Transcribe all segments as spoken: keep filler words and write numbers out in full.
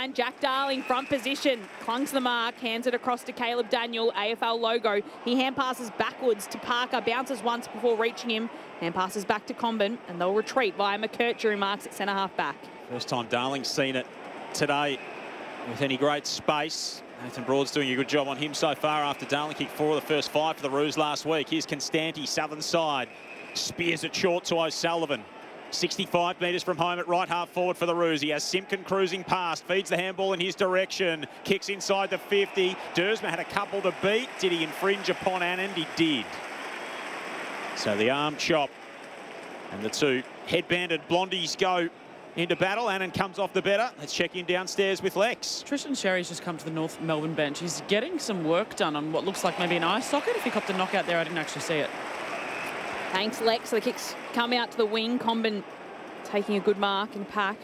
line. Jack Darling, front position, clunks the mark, hands it across to Caleb Daniel, A F L logo. He hand passes backwards to Parker, bounces once before reaching him, hand passes back to Comben, and they'll retreat via McKercher, who marks at centre half back. First time Darling's seen it today with any great space. Nathan Broad's doing a good job on him so far after Darling kicked four of the first five for the Roos last week. Here's Constanti, southern side. Spears it short to O'Sullivan. sixty-five metres from home at right half forward for the Roos. He has Simpkin cruising past, feeds the handball in his direction, kicks inside the fifty. Dersma had a couple to beat. Did he infringe upon Anand? He did. So the arm chop and the two headbanded blondies go into battle. Anand comes off the better. Let's check in downstairs with Lex. Tristan Sherry's just come to the North Melbourne bench. He's getting some work done on what looks like maybe an eye socket. If he copped a knockout there, I didn't actually see it. Thanks, Lex. The kicks come out to the wing. Comben taking a good mark in pack.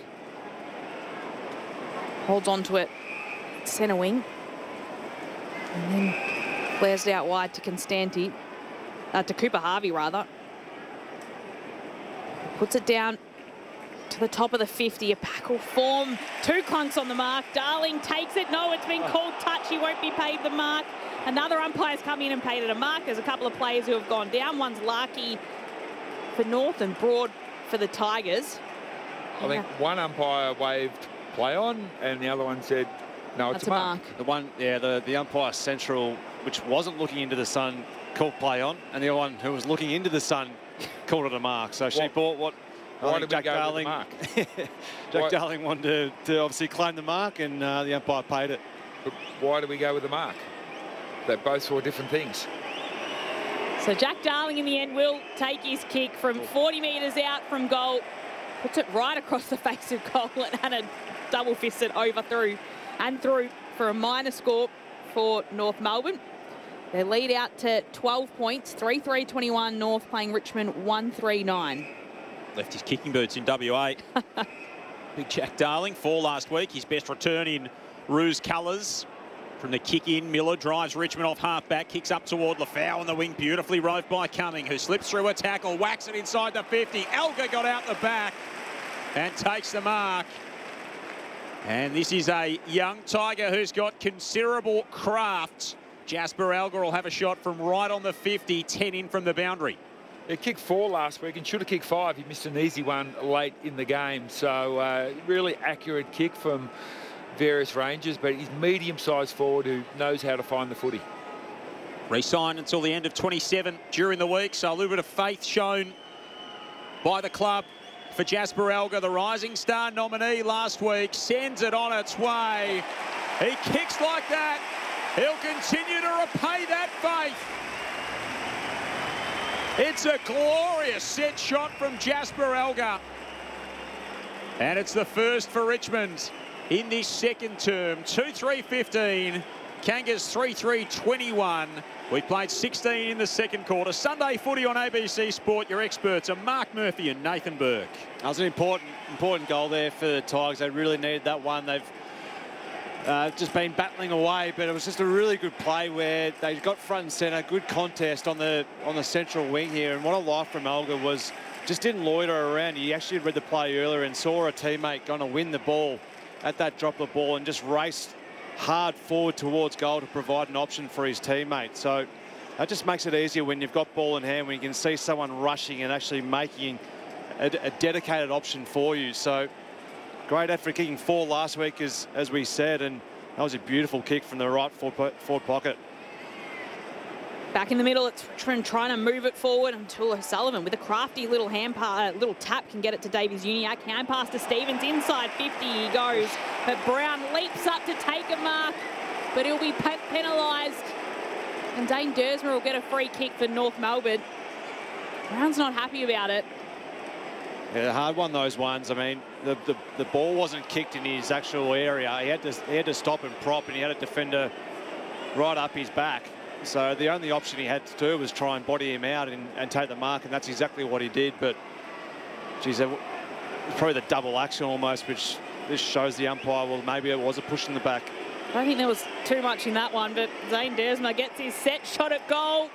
Holds on to it. Centre wing. And then flares it out wide to Constanti. Uh, to Cooper Harvey, rather. Puts it down to the top of the fifty. A pack will form. Two clunks on the mark. Darling takes it. No, it's been called touch. He won't be paid the mark. Another umpire's come in and paid it a mark. There's a couple of players who have gone down. One's Larkey for North and Broad for the Tigers. I think one umpire waved play on and the other one said, no, it's That's a mark. mark. The one, yeah, the, the umpire central, which wasn't looking into the sun, called play on, and the other one who was looking into the sun called it a mark. So she What- bought what I Why think did Jack we go Darling, with the mark? Jack Why- Darling wanted to, to obviously claim the mark, and uh, the umpire paid it. But why do we go with the mark? They both saw different things. So Jack Darling in the end will take his kick from forty metres out from goal. Puts it right across the face of goal and a double fisted over through and through for a minor score for North Melbourne. They lead out to twelve points, three three twenty-one North playing Richmond one three nine. Left his kicking boots in W A. Big Jack Darling, four last week. His best return in Roos colours. From the kick in, Miller drives Richmond off half back, kicks up toward Lafau on the wing, beautifully roved by Cumming, who slips through a tackle, whacks it inside the fifty. Elgar got out the back and takes the mark. And this is a young Tiger who's got considerable craft. Jasper Elgar will have a shot from right on the fifty, ten in from the boundary. He kicked four last week and should have kicked five. He missed an easy one late in the game. So uh, really accurate kick from various ranges, but he's medium-sized forward who knows how to find the footy. Re-signed until the end of twenty-seven during the week, so a little bit of faith shown by the club for Jasper Elgar, the Rising Star nominee last week, sends it on its way. He kicks like that. He'll continue to repay that faith. It's a glorious set shot from Jasper Elgar. And it's the first for Richmond in this second term. two three fifteen, Kangas three three twenty-one. We played sixteen in the second quarter. Sunday footy on A B C Sport. Your experts are Mark Murphy and Nathan Burke. That was an important, important goal there for the Tigers. They really needed that one. They've uh, just been battling away, but it was just a really good play where they got front and centre. Good contest on the on the central wing here, and what I liked from Elgar was just didn't loiter around. He actually read the play earlier and saw a teammate going to win the ball at that drop of the ball and just raced hard forward towards goal to provide an option for his teammate. So that just makes it easier when you've got ball in hand, when you can see someone rushing and actually making a, a dedicated option for you. So great effort kicking four last week, as, as we said, and that was a beautiful kick from the right forward, forward pocket. Back in the middle, it's Richmond trying to move it forward until O'Sullivan with a crafty little hand pa uh, little tap can get it to Davies Uniacke. Hand pass to Stevens inside fifty. He goes, but Brown leaps up to take a mark, but he'll be pe penalised. And Dane Dersma will get a free kick for North Melbourne. Brown's not happy about it. Yeah, hard one, those ones. I mean, the, the, the ball wasn't kicked in his actual area. He had to, he had to stop and prop, and he had a defender right up his back. So the only option he had to do was try and body him out and, and take the mark, and that's exactly what he did. But, geez, it was probably the double action almost, which this shows the umpire, well, maybe it was a push in the back. I don't think there was too much in that one, but Dane Dersma gets his set shot at goal.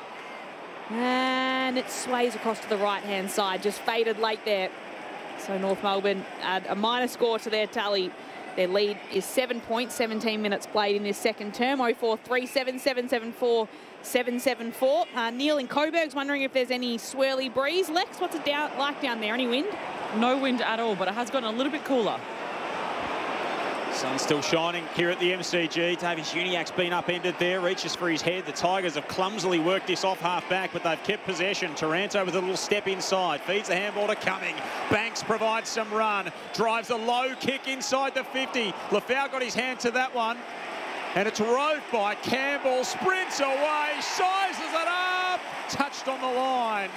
And it sways across to the right-hand side, just faded late there. So North Melbourne add a minor score to their tally. Their lead is seven points, seventeen minutes played in this second term. oh four three seven, seven seven four, seven seven four. Uh, Neil in Coburg's wondering if there's any swirly breeze. Lex, what's it down, like down there? Any wind? No wind at all, but it has gotten a little bit cooler. Sun still shining here at the M C G. Davies Uniacke's been upended there, reaches for his head. The Tigers have clumsily worked this off half back, but they've kept possession. Taranto with a little step inside, feeds the handball to Cumming. Banks provides some run, drives a low kick inside the fifty. Lafau got his hand to that one, and it's rove by Campbell, sprints away, sizes it up, touched on the line.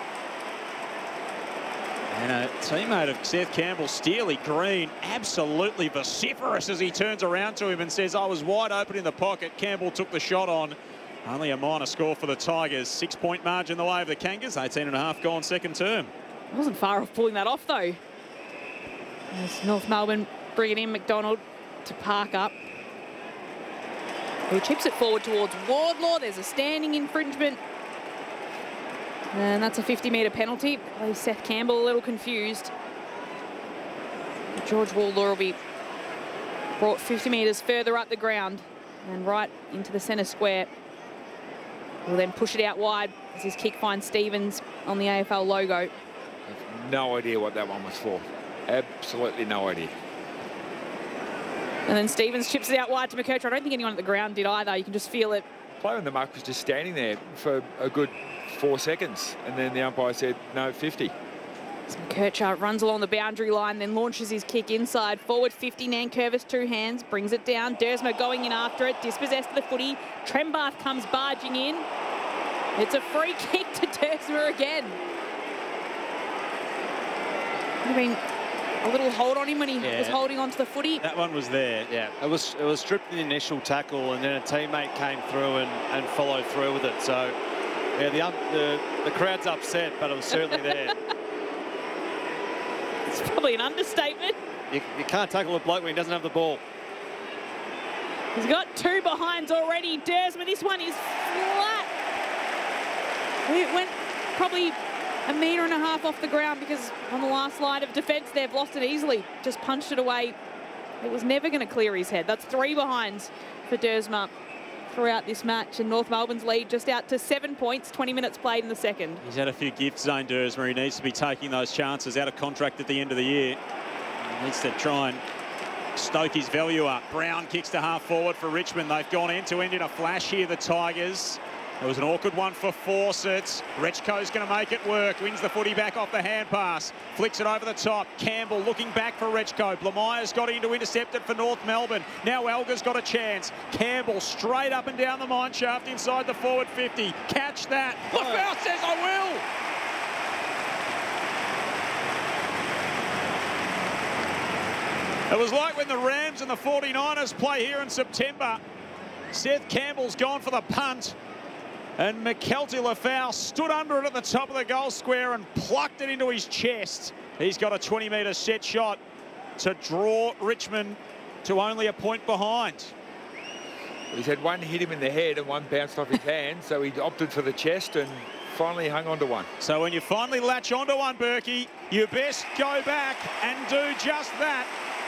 And a teammate of Seth Campbell, Steely Green, absolutely vociferous as he turns around to him and says, I was wide open in the pocket. Campbell took the shot on. Only a minor score for the Tigers. Six-point margin the way of the Kangas. eighteen and a half gone second term. Wasn't far off pulling that off, though. As North Melbourne bringing in McDonald to park up. Who chips it forward towards Wardlaw. There's a standing infringement. And that's a fifty metre penalty. Leaves Seth Campbell a little confused. George Wardlaw will be brought fifty metres further up the ground and right into the centre square. Will then push it out wide as his kick finds Stevens on the A F L logo. I've no idea what that one was for. Absolutely no idea. And then Stevens chips it out wide to McKercher. I don't think anyone at the ground did either. You can just feel it. Player in the muck was just standing there for a good four seconds, and then the umpire said, no, fifty. So McKercher runs along the boundary line, then launches his kick inside. Forward fifty, Nankervis, two hands, brings it down. Dersma going in after it, dispossessed of the footy. Trembath comes barging in. It's a free kick to Dersma again. I mean, a little hold on him when he Yeah. was holding onto the footy. That one was there. Yeah, it was it was stripped in the initial tackle, and then a teammate came through and, and followed through with it. So, yeah, the, um, the the crowd's upset, but it was certainly there. It's probably an understatement. You, you can't tackle a bloke when he doesn't have the ball. He's got two behinds already. Dersma, this one is flat. It went probably a metre and a half off the ground because on the last line of defence, they've lost it easily. Just punched it away. It was never going to clear his head. That's three behinds for Dersma throughout this match. And North Melbourne's lead just out to seven points, twenty minutes played in the second. He's had a few gifts, Zane Dersma. He needs to be taking those chances out of contract at the end of the year. He needs to try and stoke his value up. Brown kicks to half forward for Richmond. They've gone end-to-end in a flash here, the Tigers. It was an awkward one for Fawcett. Rechko's going to make it work. Wins the footy back off the hand pass. Flicks it over the top. Campbell looking back for Rechko. Blamire's got in to intercept it for North Melbourne. Now Elgar's got a chance. Campbell straight up and down the mine shaft inside the forward fifty. Catch that. Lafau says, I will. It was like when the Rams and the forty-niners play here in September. Seth Campbell's gone for the punt. And McKelty Lafau stood under it at the top of the goal square and plucked it into his chest. He's got a twenty metre set shot to draw Richmond to only a point behind. He's had one hit him in the head and one bounced off his hand, so he opted for the chest and finally hung on to one. So when you finally latch onto one, Berkey, you best go back and do just that.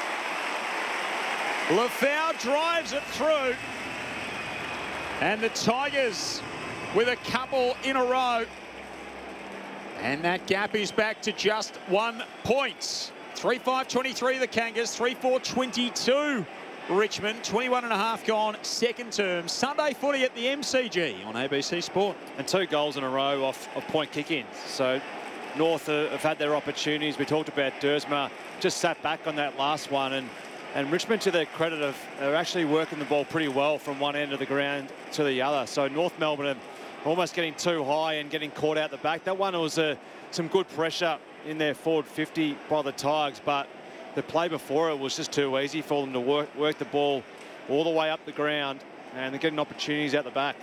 Lafau drives it through. And the Tigers with a couple in a row. And that gap is back to just one point. three five twenty-three the Kangas, three four twenty-two Richmond. twenty-one and a half gone second term. Sunday footy at the M C G on A B C Sport. And two goals in a row off of point kick-ins. So North uh, have had their opportunities. We talked about Dersma just sat back on that last one, and And Richmond, to their credit, of, are actually working the ball pretty well from one end of the ground to the other. So North Melbourne are almost getting too high and getting caught out the back. That one was uh, some good pressure in their forward fifty by the Tigers, but the play before it was just too easy for them to work, work the ball all the way up the ground, and they're getting opportunities out the back.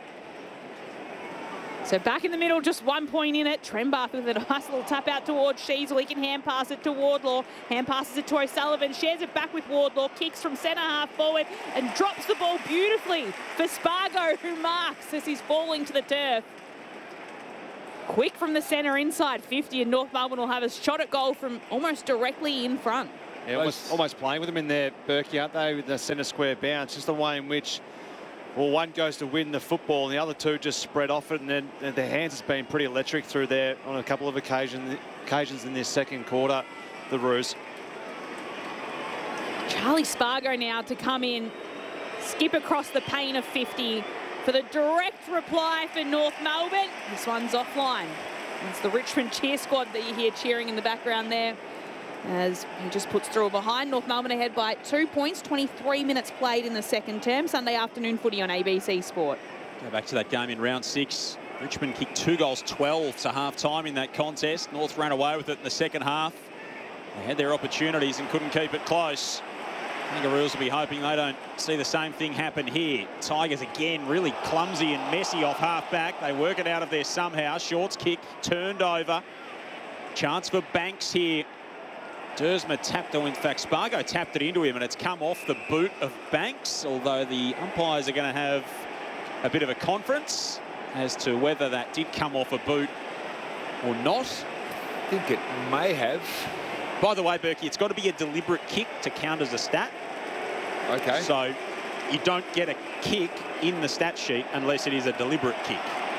So back in the middle, just one point in it. Trembath with a nice little tap out towards Sheasel. He can hand pass it to Wardlaw. Hand passes it to O'Sullivan. Shares it back with Wardlaw. Kicks from centre half forward and drops the ball beautifully for Spargo, who marks as he's falling to the turf. Quick from the centre inside fifty, and North Melbourne will have a shot at goal from almost directly in front. Yeah, almost, almost playing with them in there, Berkey, aren't they, with the centre square bounce? Just the way in which, well, one goes to win the football and the other two just spread off it, and then and their hands has been pretty electric through there on a couple of occasions, occasions in this second quarter, the Roos. Charlie Spargo now to come in, skip across the pain of fifty for the direct reply for North Melbourne. This one's offline. It's the Richmond cheer squad that you hear cheering in the background there as he just puts through a behind. North Melbourne ahead by two points, twenty-three minutes played in the second term. Sunday afternoon footy on A B C Sport. Go back to that game in round six. Richmond kicked two goals, twelve to half-time in that contest. North ran away with it in the second half. They had their opportunities and couldn't keep it close. Kangaroos will be hoping they don't see the same thing happen here. Tigers again really clumsy and messy off half-back. They work it out of there somehow. Shorts kick turned over. Chance for Banks here. Dersma tapped, or in fact Spargo tapped it into him, and it's come off the boot of Banks, although the umpires are going to have a bit of a conference as to whether that did come off a boot or not. I think it may have. By the way, Berkey, it's got to be a deliberate kick to count as a stat. Okay. So you don't get a kick in the stat sheet unless it is a deliberate kick.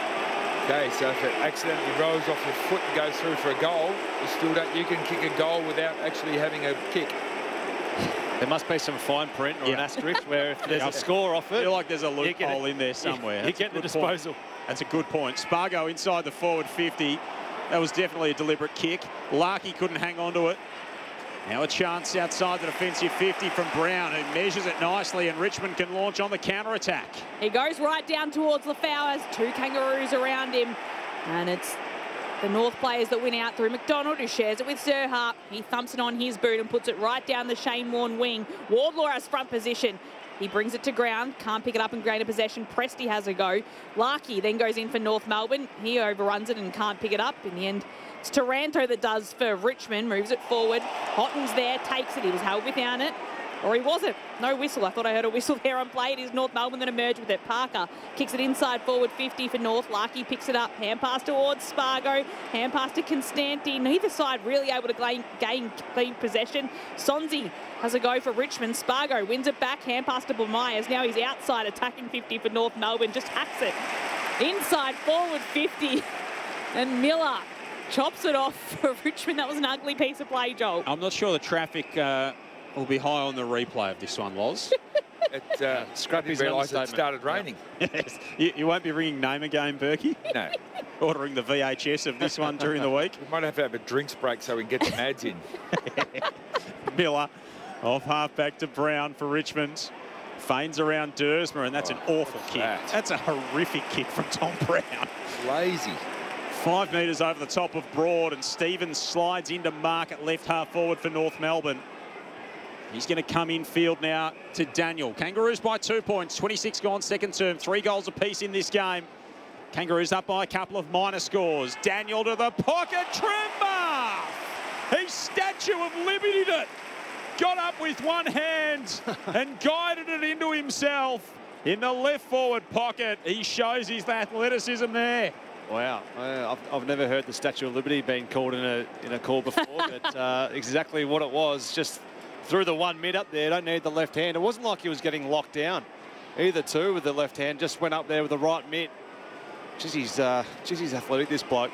Okay, so if it accidentally rolls off your foot and goes through for a goal, you still don't. You can kick a goal without actually having a kick. There must be some fine print or Yeah. an asterisk where if there's Yeah. a score off I it, feel like there's a you get loophole it. in there somewhere. You That's a get the good point. disposal. That's a good point. Spargo inside the forward fifty. That was definitely a deliberate kick. Larkey couldn't hang on to it. Now a chance outside the defensive fifty from Brown, who measures it nicely, and Richmond can launch on the counter-attack. He goes right down towards Lafau, has two Kangaroos around him. And it's the North players that win out through McDonald, who shares it with Zerhardt. He thumps it on his boot and puts it right down the Shane Warne wing. Wardlaw has front position. He brings it to ground, can't pick it up and gain a possession. Presti has a go. Larkey then goes in for North Melbourne. He overruns it and can't pick it up. In the end, it's Taranto that does for Richmond, moves it forward. Hotton's there, takes it. He was held without it. Or he wasn't. No whistle. I thought I heard a whistle there on play. It is North Melbourne that emerged with it. Parker kicks it inside forward fifty for North. Larkey picks it up. Hand pass towards Spargo. Hand pass to Constanti. Neither side really able to gain, gain clean possession. Sonzi has a go for Richmond. Spargo wins it back. Hand pass to Myers. Now he's outside attacking fifty for North Melbourne. Just hacks it. Inside forward fifty. And Miller chops it off for Richmond. That was an ugly piece of play, Joel. I'm not sure the traffic uh, will be high on the replay of this one, Loz. It, uh, Scrappy's I didn't realise it understatement. started raining. Yes. You, you won't be ringing name again, Berkey? No. Ordering the V H S of this one during the week. We might have to have a drinks break so we can get some ads in. Miller off half back to Brown for Richmond. Feigns around Dersma, and that's an Oh, awful what's kick. that? That's a horrific kick from Tom Brown. Lazy. Five metres over the top of Broad, and Stevens slides into mark at left half forward for North Melbourne. He's going to come in field now to Daniel. Kangaroos by two points, twenty-six gone second term, three goals apiece in this game. Kangaroos up by a couple of minor scores. Daniel to the pocket, Tremba! He Statue of Liberty it. Got up with one hand and guided it into himself in the left forward pocket. He shows his athleticism there. Wow, uh, I've, I've never heard the Statue of Liberty being called in a in a call before, but uh, exactly what it was, just threw the one mid up there, don't need the left hand. It wasn't like he was getting locked down either two with the left hand, just went up there with the right mid. Jeez, he's, uh, geez, he's athletic, this bloke.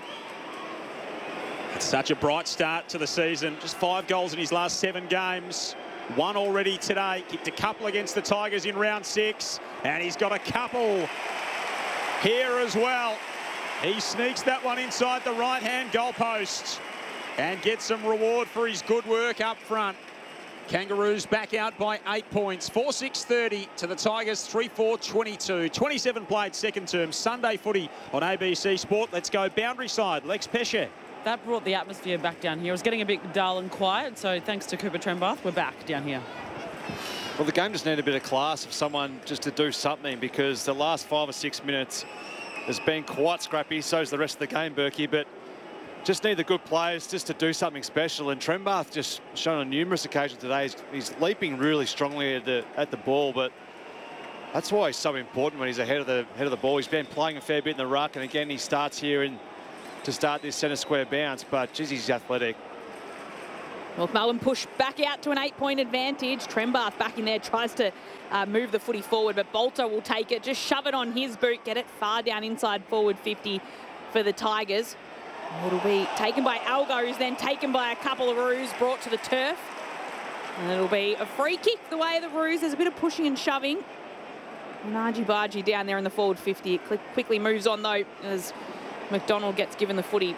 It's such a bright start to the season. Just five goals in his last seven games. One already today. Kicked a couple against the Tigers in round six. And he's got a couple here as well. He sneaks that one inside the right-hand goalpost and gets some reward for his good work up front. Kangaroos back out by eight points. four six thirty to the Tigers, three four twenty-two. twenty-seven played second term. Sunday footy on A B C Sport. Let's go boundary side. Lex Pesce. That brought the atmosphere back down here. It was getting a bit dull and quiet, so thanks to Cooper Trembath, we're back down here. Well, the game just needed a bit of class of someone just to do something, because the last five or six minutes has been quite scrappy. So's the rest of the game, Berkey, but just need the good players just to do something special. And Trembath just shown on numerous occasions today, he's, he's leaping really strongly at the at the ball, but that's why he's so important when he's ahead of the head of the ball. He's been playing a fair bit in the ruck, and again he starts here in to start this centre square bounce, but geez, he's athletic. North Melbourne push back out to an eight-point advantage. Trembath back in there, tries to uh, move the footy forward, but Bolter will take it, just shove it on his boot, get it far down inside forward fifty for the Tigers. It'll be taken by Algo, who's then taken by a couple of Roos, brought to the turf. And it'll be a free kick the way of the Roos. There's a bit of pushing and shoving. Naji Baji down there in the forward fifty. It quickly moves on, though, as McDonald gets given the footy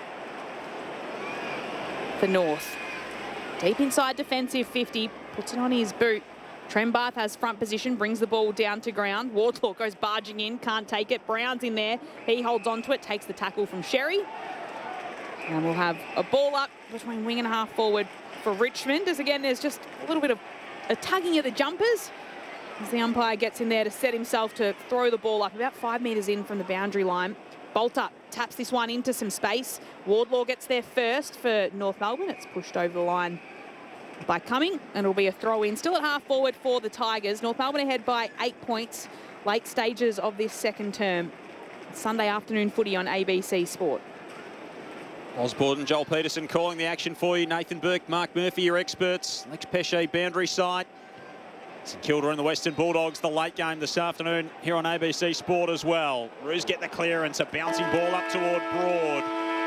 for North. Deep inside defensive fifty, puts it on his boot. Trembath has front position, brings the ball down to ground. Wardlaw goes barging in, can't take it. Brown's in there. He holds on to it, takes the tackle from Sherry. And we'll have a ball up between wing and half forward for Richmond. As again, there's just a little bit of a tugging of the jumpers as the umpire gets in there to set himself to throw the ball up about five metres in from the boundary line. Bolter taps this one into some space. Wardlaw gets there first for North Melbourne. It's pushed over the line by Cumming, and it'll be a throw in. Still at half forward for the Tigers. North Melbourne ahead by eight points, late stages of this second term. Sunday afternoon footy on A B C Sport. Osborne and Joel Peterson calling the action for you. Nathan Burke, Mark Murphy, your experts. Lex Pesce, boundary side. St Kilda and the Western Bulldogs, the late game this afternoon here on A B C Sport as well. Roos get the clearance, a bouncing ball up toward Broad.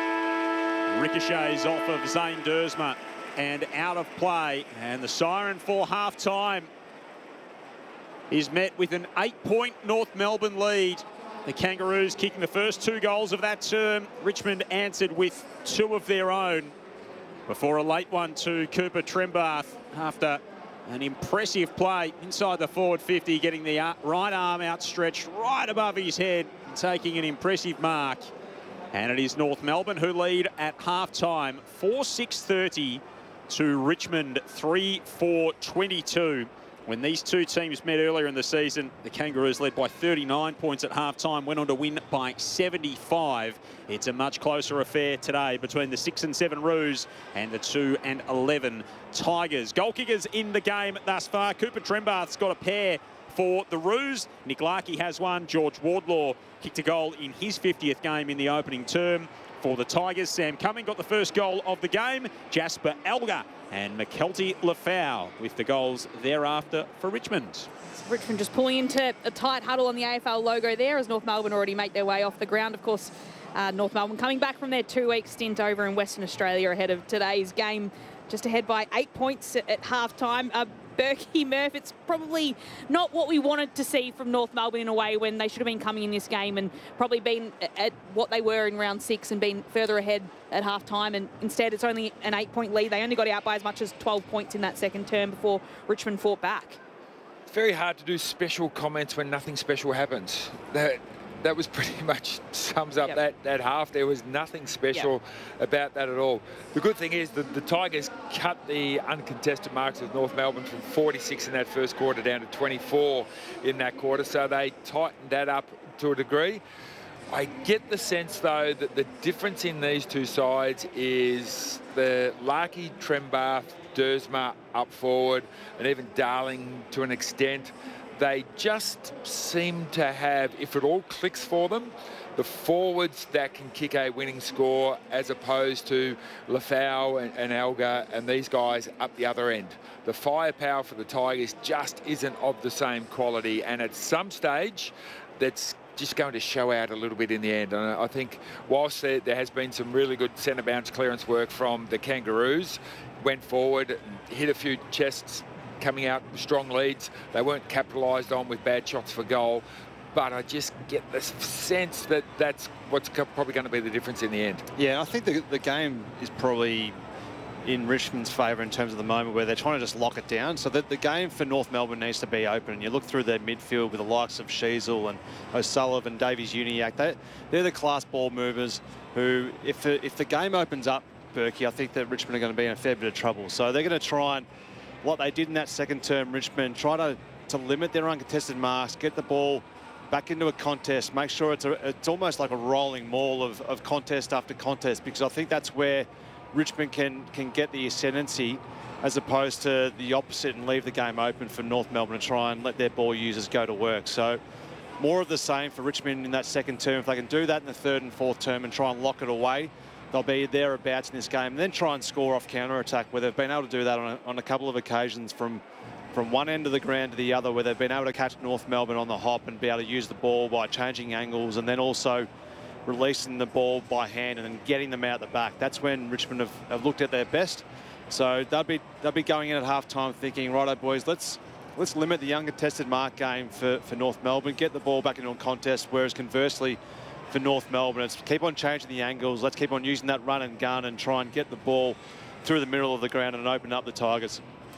Ricochets off of Zane Dersma and out of play. And the siren for half-time is met with an eight-point North Melbourne lead. The Kangaroos kicking the first two goals of that term. Richmond answered with two of their own before a late one to Cooper Trembath after an impressive play inside the forward fifty, getting the right arm outstretched right above his head and taking an impressive mark. And it is North Melbourne who lead at half-time, four six thirty to Richmond, three four twenty-two. When these two teams met earlier in the season, the Kangaroos led by thirty-nine points at half-time, went on to win by seventy-five. It's a much closer affair today between the six and seven Roos and the two and eleven Tigers. Goal kickers in the game thus far. Cooper Trembath's got a pair for the Roos. Nick Larkey has one. George Wardlaw kicked a goal in his fiftieth game in the opening term. For the Tigers, Sam Cumming got the first goal of the game. Jasper Alga and McKelty Lafau with the goals thereafter for Richmond. Richmond just pulling into a tight huddle on the A F L logo there as North Melbourne already make their way off the ground. Of course, uh, North Melbourne coming back from their two-week stint over in Western Australia ahead of today's game, just ahead by eight points at, at half-time. Uh, Berkey, Murph, it's probably not what we wanted to see from North Melbourne in a way when they should have been coming in this game and probably been at what they were in round six and been further ahead at half-time. And instead, it's only an eight-point lead. They only got out by as much as twelve points in that second term before Richmond fought back. It's very hard to do special comments when nothing special happens. That that was pretty much sums up yep. that, that half. There was nothing special yep. about that at all. The good thing is that the Tigers cut the uncontested marks of North Melbourne from forty-six in that first quarter down to twenty-four in that quarter, so they tightened that up to a degree. I get the sense, though, that the difference in these two sides is the Larkey, Trembath, Dersma up forward, and even Darling to an extent. They just seem to have, if it all clicks for them, the forwards that can kick a winning score as opposed to Lafau and, and Alga and these guys up the other end. The firepower for the Tigers just isn't of the same quality, and at some stage that's just going to show out a little bit in the end. And I think whilst there, there has been some really good centre bounce clearance work from the Kangaroos, went forward, hit a few chests, coming out strong leads. They weren't capitalised on with bad shots for goal, but I just get this sense that that's what's probably going to be the difference in the end. Yeah, I think the, the game is probably in Richmond's favour in terms of the moment where they're trying to just lock it down. So that the game for North Melbourne needs to be open. You look through their midfield with the likes of Sheasel and O'Sullivan, Davies-Uniacke. They, they're the class ball movers who, if the, if the game opens up, Berkey, I think that Richmond are going to be in a fair bit of trouble. So they're going to try and, what they did in that second term, Richmond, try to, to limit their uncontested marks, get the ball back into a contest, make sure it's, a, it's almost like a rolling maul of, of contest after contest, because I think that's where Richmond can, can get the ascendancy as opposed to the opposite and leave the game open for North Melbourne to try and let their ball users go to work. So more of the same for Richmond in that second term. If they can do that in the third and fourth term and try and lock it away, they'll be thereabouts in this game and then try and score off counter-attack, where they've been able to do that on a, on a couple of occasions from from one end of the ground to the other, where they've been able to catch North Melbourne on the hop and be able to use the ball by changing angles and then also releasing the ball by hand and then getting them out the back. That's when Richmond have, have looked at their best. So they'll be they'll be going in at half-time thinking, righto, boys, let's let's limit the uncontested mark game for, for North Melbourne, get the ball back into a contest, whereas conversely for North Melbourne, it's keep on changing the angles, let's keep on using that run and gun and try and get the ball through the middle of the ground and open up the Tigers.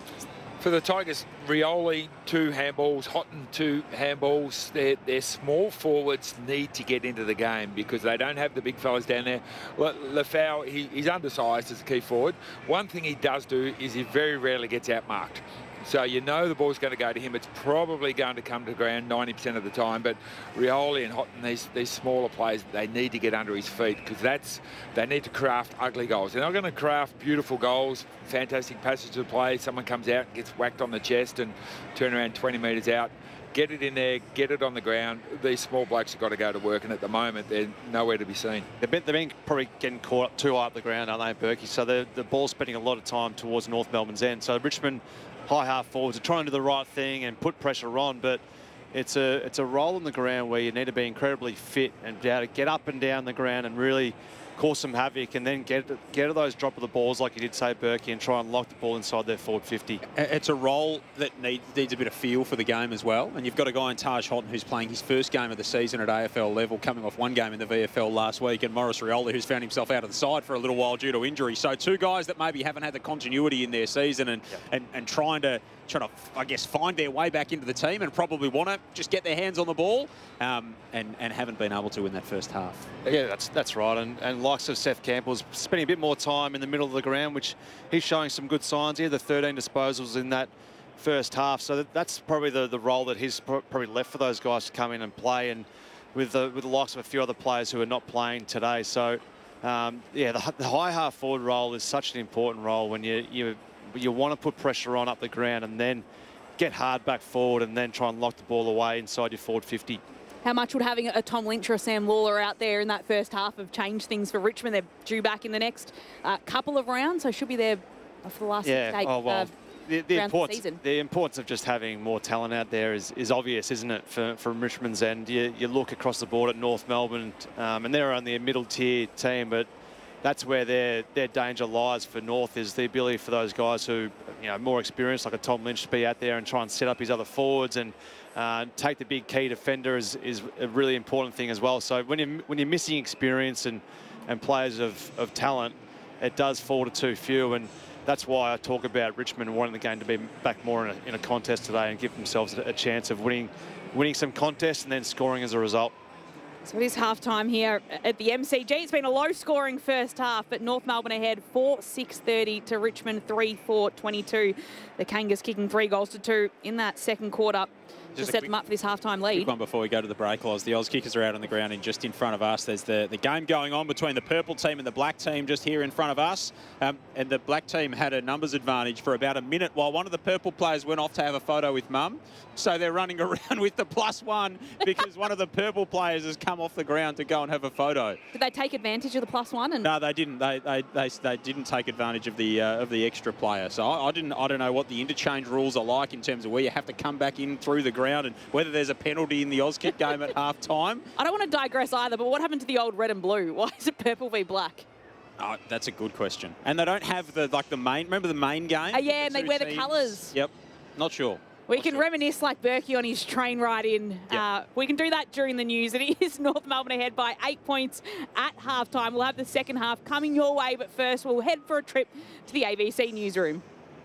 For the Tigers, Rioli, two handballs, Houghton, two handballs. Their, their small forwards need to get into the game because they don't have the big fellas down there. Le, Lefau, he, he's undersized as a key forward. One thing he does do is he very rarely gets outmarked. So you know the ball's going to go to him. It's probably going to come to the ground ninety percent of the time. But Rioli and Houghton, these these smaller players, they need to get under his feet because that's they need to craft ugly goals. They're not going to craft beautiful goals, fantastic passage of play. Someone comes out and gets whacked on the chest and turn around twenty metres out. Get it in there, get it on the ground. These small blokes have got to go to work, and at the moment they're nowhere to be seen. They've been, they've been probably getting caught up too high up the ground, aren't they, Berkey? So the the ball's spending a lot of time towards North Melbourne's end. So Richmond high half forwards are trying to do the right thing and put pressure on, but it's a it's a role on the ground where you need to be incredibly fit and be able to get up and down the ground and really cause some havoc and then get get those drop of the balls like you did say, Berkey, and try and lock the ball inside their forward fifty. It's a role that needs, needs a bit of feel for the game as well. And you've got a guy in Taj Houghton who's playing his first game of the season at A F L level, coming off one game in the V F L last week, and Maurice Rioli, who's found himself out of the side for a little while due to injury. So two guys that maybe haven't had the continuity in their season and, yep. and, and trying to, trying to, I guess, find their way back into the team and probably want to just get their hands on the ball um, and, and haven't been able to in that first half. Yeah, that's that's right. And, and likes of Seth Campbell's spending a bit more time in the middle of the ground, which he's showing some good signs here. The thirteen disposals in that first half. So that, that's probably the, the role that he's probably left for those guys to come in and play, and with the, with the likes of a few other players who are not playing today. So, um, yeah, the, the high half forward role is such an important role when you, you, you want to put pressure on up the ground and then get hard back forward and then try and lock the ball away inside your forward fifty. How much would having a Tom Lynch or a Sam Lawler out there in that first half have changed things for Richmond? They're due back in the next uh, couple of rounds, so should be there for the last yeah. eight oh, well, uh, the, the, rounds importance, of the season. The importance of just having more talent out there is, is obvious, isn't it, for, from Richmond's end? You, you look across the board at North Melbourne, um, and they're only a middle-tier team, but that's where their their danger lies for North, is the ability for those guys who, you know, more experienced, like a Tom Lynch, to be out there and try and set up his other forwards and uh, take the big key defender is, is a really important thing as well. So when you're, when you're missing experience and, and players of, of talent, it does fall to too few. And that's why I talk about Richmond wanting the game to be back more in a, in a contest today and give themselves a chance of winning, winning some contests and then scoring as a result. So it is half-time here at the M C G. It's been a low-scoring first half, but North Melbourne ahead four six thirty to Richmond three four twenty-two. The Kangas kicking three goals to two in that second quarter to Just set quick, them up for this half-time lead. Quick one before we go to the break, Loz. The Oz kickers are out on the ground and just in front of us. There's the, the game going on between the purple team and the black team just here in front of us. Um, and the black team had a numbers advantage for about a minute while one of the purple players went off to have a photo with mum. So they're running around with the plus one because one of the purple players has come off the ground to go and have a photo. Did they take advantage of the plus one? And no, they didn't. They they, they, they didn't take advantage of the uh, of the extra player. So I, I didn't. I don't know what the interchange rules are like in terms of where you have to come back in through the ground and whether there's a penalty in the Auskick game at half time. I don't want to digress either, but what happened to the old red and blue? Why is it purple v black? Oh, that's a good question. And they don't have the like the main. Remember the main game? Oh yeah, and the they wear teams? the colours. Yep. Not sure. We Not can sure. reminisce like Berkey on his train ride in. Yep. Uh, we can do that during the news. It is North Melbourne ahead by eight points at halftime. We'll have the second half coming your way, but first we'll head for a trip to the A B C newsroom.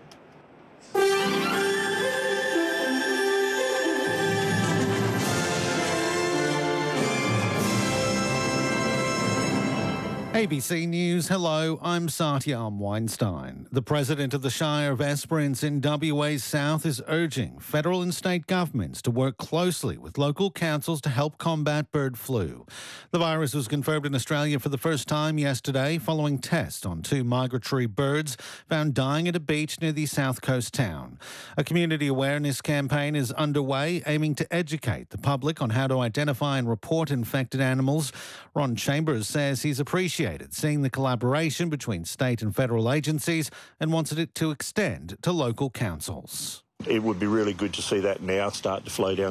A B C News, hello, I'm Satyam Weinstein. The President of the Shire of Esperance in W A's South is urging federal and state governments to work closely with local councils to help combat bird flu. The virus was confirmed in Australia for the first time yesterday following tests on two migratory birds found dying at a beach near the South Coast town. A community awareness campaign is underway aiming to educate the public on how to identify and report infected animals. Ron Chambers says he's appreciative appreciated seeing the collaboration between state and federal agencies and wanted it to extend to local councils. It would be really good to see that now start to flow down